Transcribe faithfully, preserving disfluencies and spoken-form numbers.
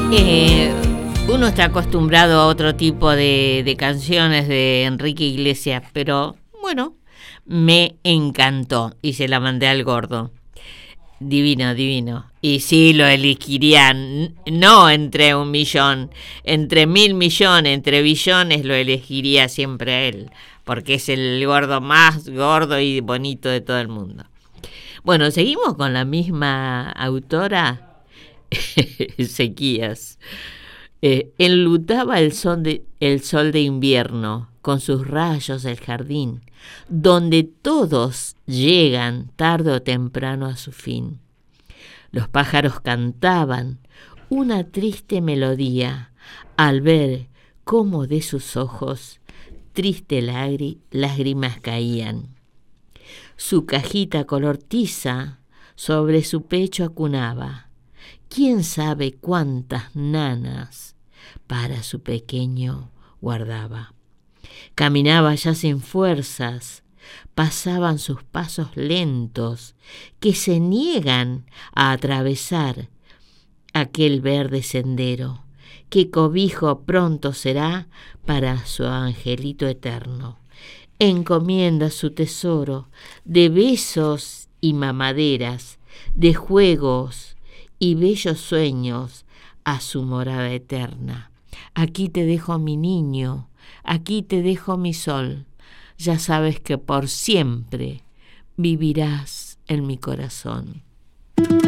Eh, uno está acostumbrado a otro tipo de, de canciones de Enrique Iglesias, pero bueno, me encantó y se la mandé al gordo. Divino, divino. Y sí, lo elegiría, n- no entre un millón, entre mil millones, entre billones, lo elegiría siempre a él, porque es el gordo más gordo y bonito de todo el mundo. Bueno, seguimos con la misma autora, Ezequías. Eh, enlutaba el sol, de, el sol de invierno con sus rayos el jardín, donde todos llegan tarde o temprano a su fin. Los pájaros cantaban una triste melodía al ver cómo de sus ojos tristes lágri- lágrimas caían. Su cajita color tiza sobre su pecho acunaba. ¿Quién sabe cuántas nanas para su pequeño guardaba? Caminaba ya sin fuerzas, pasaban sus pasos lentos que se niegan a atravesar aquel verde sendero que cobijo pronto será para su angelito eterno. Encomienda su tesoro de besos y mamaderas, de juegos y bellos sueños a su morada eterna. Aquí te dejo mi niño, aquí te dejo mi sol. Ya sabes que por siempre vivirás en mi corazón.